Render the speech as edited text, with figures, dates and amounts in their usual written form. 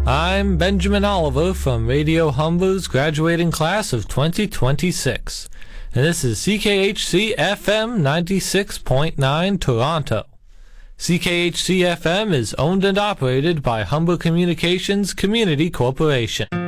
I'm Benjamin Oliver from Radio Humber's graduating class of 2026, and this is CKHC FM 96.9 Toronto. CKHC FM is owned and operated by Humber Communications Community Corporation.